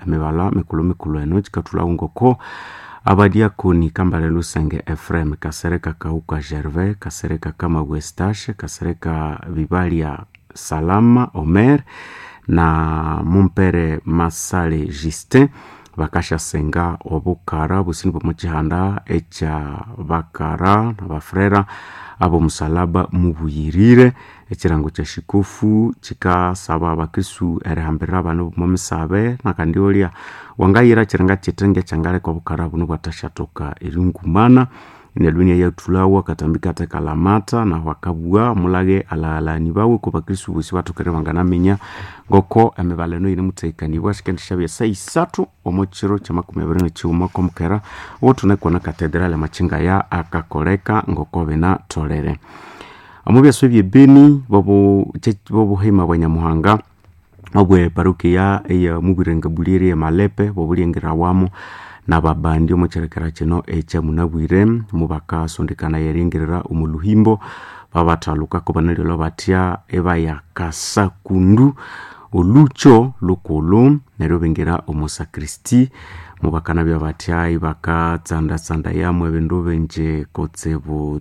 emibala mikulu eno chikatula ngoko abadiakoni Kambale Lusenge Ephraim, Kasereka Kauka Gervais, Kasereka Kama Westache, Kasereka Vibalia Salama Omer na Mumpere Masale Justin bakasha senga obukara busini bw'omuchihanda echa bakara na bafrera abo musalaba mubuyirire ekirango kya shikofu chikasaba abakristu erihambirira abana bomumisabe nakandi olia wangayira kiranga kitenge kyangale kwa bukara buno bwatashatoka erungumana nelunia ya tulawa katambika tekalamata na wakabua mulage alalani bawe ko bakristu bosi batokere banganamenya ngoko emebaleno ine mutekani washikendisha bya saisatu omochiro cha 20 komkera wotune kona katedrale machinga ya akakoleka ngoko bena tolere amubya swebye beni bobo hema banyamuhanga obwe parokia ya mubirenga bulire ya malepe bobulengira wamo na babandi omucherekera kino echa munabwire mubaka sondekana yerengerera umuluhimbo babataluka ko banalilo batya eba ya kasakundu olucho lokolo nero bengera omusakristi mubakana bya batya ibaka tsanda yamwe bendo benje kotsebo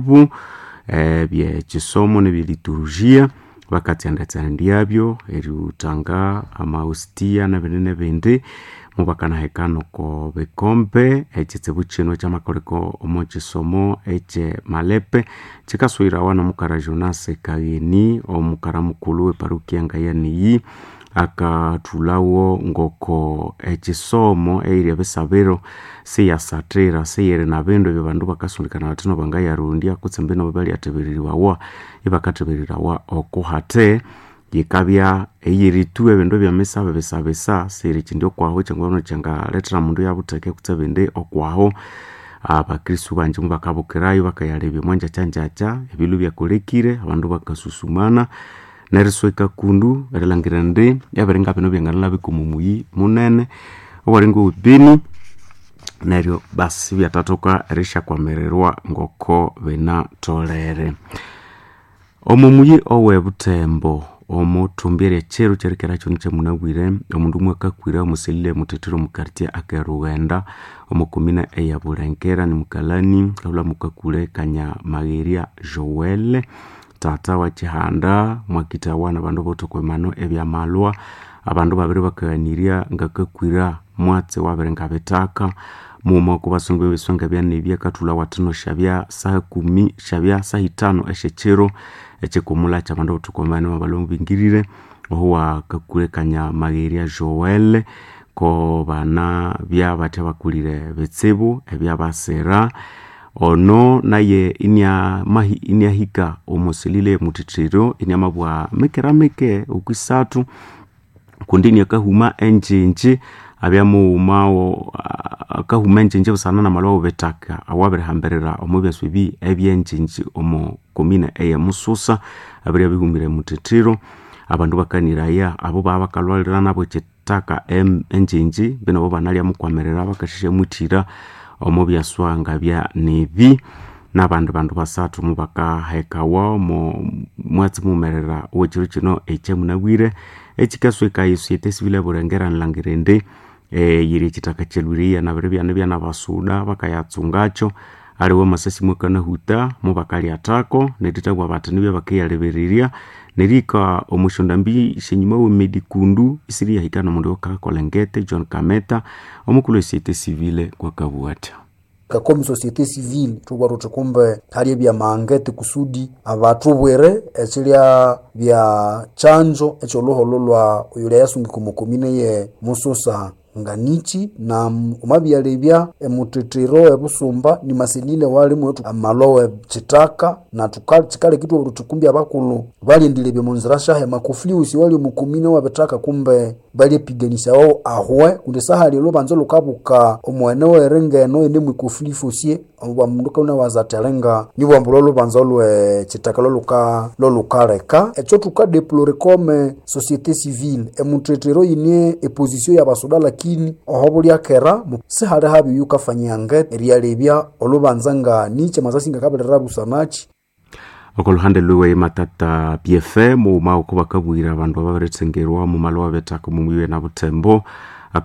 bye chisomo ne liturgia bakatyandatsana ndiabyo erutanga amaustia na benene bende mubakana hekano ko bekombe echitsebo chino cha makoreko omochisomo eche malepe chikaswira wana mukara Jonas Kageni omukara mukulu we parokia ngayani akatulawo ngoko echisomo eire besabero seya satera seyere na bendo byabandu bakasundikana batino bangayarundia kutsembeno babali atebeririwa ibakateberirawa okohate yekabya eyiritu ebendo bya mesabe besabesa seri kindio kwaho cyangwa cyanga letera mundu yabuteke kutsebende okwaho abakristu banje mubakabukirayo bakayarebye mwanja cyanjacha ebilu bya kolekire abandu bakasusumana nerisweka kundu erelangirande yabarenga bino byanganala bikumumuyi munene owarengo ubini neryo basi byatatoka risha kwamererwa ngoko bena tolere omumuyi owe butembo omutumbire chero cherekera cyo nche munabwire omundu mwakakwira omuselile mutetero mukartia akerugenda omukomina eya Bulengera ni mukalani kabula mukakule kanya Mageria Joel tata wa chihanda mwakitawana bandu botokwemano ebya malwa abandu babiri bakaniria ngakakwira mwatse waberenga betaka muma ko basongwe bisonga bya nebya katula watino shabya saa 10 shabya saa 5 eshechero echekumula cha bandu botokwemano abalongo bingirire owa kakulekanya Mageria Joel ko bana bya bate bakulire betsebo ebya basera ono naye inya hika omuselile mutitiro inyamabwa mekerameke ukisatu kundini akahuma enjinji abyamu mao akahuma enjinji busana na malwa obetaka awabere hamberera omubyanswebi ebyenjinji omo komina eya Mususa abiri bihumire mutitiro abandu bakaniraya abo babakalwalira nabo chetaka enjinji bino bo banalya mukwamerera bakashishe mutira omubyaswanga bya nevi nabandu basatu mubaka hekawa mwatsi mumerera wechiro kino echemunabwire echikasweka yesete civile Bulengera nlangirende yiri kitaka cheluriya nabere bya nabasuda bakayatsungacho aliwo masasi mwekana huta mubakali atako netitagwa batani bya bakayalebererya nerika omushondambi shenyuma we medikundu isiri yahikana mundu okakolengete John Kameta omukulu esite civile kwa kabuata comme société civile tubarote kumbe hali bya mangete kusudi abatubwere echilia bya chanjo echolohololwa uyule yasungi kumukomine ye Mususa nganichi na umabyalebya emutetero ebusumba ni maselile wali mwetu amalowe chitaka na tukale kitu urutukumbi abakulu bali ndilebye munzira shahe makufliusi wali mukumine wabetaka kumbe bali piganisha wao ahwe kunde sahali lo banzo lukabuka omwene werengeno ene mwikuflifusie wa munduka una wazatelenga nibo ambulolo banzo lwe chitaka lo lukareka echo tukadeplore comme société civile emutetero ine opposition ya basoda lakini ohobuli akera sehale habi yukafanyanga eriyalebya olubanzanga niche mazasinga kabelera busanachi okoluhande lwe matata BFM mu mauko bakabwira abantu babaretsengerwa mu malwa betaka mu mwiwe na Butembo